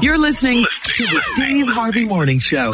You're listening to the Steve Harvey Morning Show.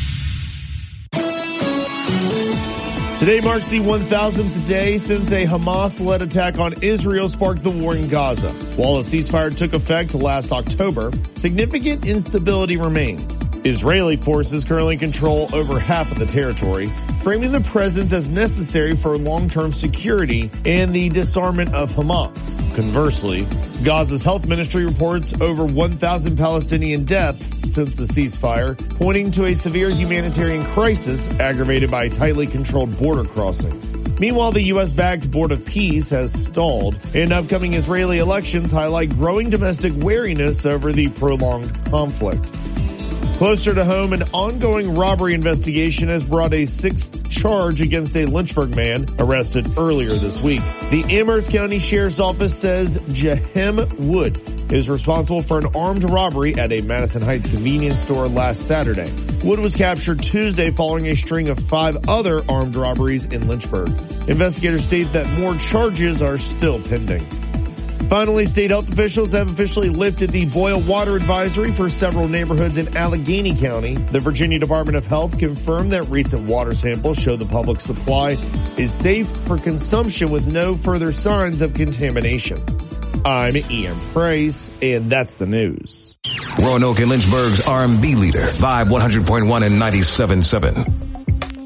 Today marks the 1,000th day since a Hamas-led attack on Israel sparked the war in Gaza. While a ceasefire took effect last October, significant instability remains. Israeli forces currently control over half of the territory, framing the presence as necessary for long-term security and the disarmament of Hamas. Conversely, Gaza's health ministry reports over 1,000 Palestinian deaths since the ceasefire, pointing to a severe humanitarian crisis aggravated by tightly controlled border crossings. Meanwhile, the U.S.-backed Board of Peace has stalled, and upcoming Israeli elections highlight growing domestic wariness over the prolonged conflict. Closer to home, an ongoing robbery investigation has brought a sixth charge against a Lynchburg man arrested earlier this week. The Amherst County Sheriff's Office says Jahem Wood is responsible for an armed robbery at a Madison Heights convenience store last Saturday. Wood was captured Tuesday following a string of 5 other armed robberies in Lynchburg. Investigators state that more charges are still pending. Finally, state health officials have officially lifted the boil water advisory for several neighborhoods in Allegheny County. The Virginia Department of Health confirmed that recent water samples show the public supply is safe for consumption with no further signs of contamination. I'm Ian Price, and that's the news. Roanoke and Lynchburg's R&B leader, Vibe 100.1 and 97.7.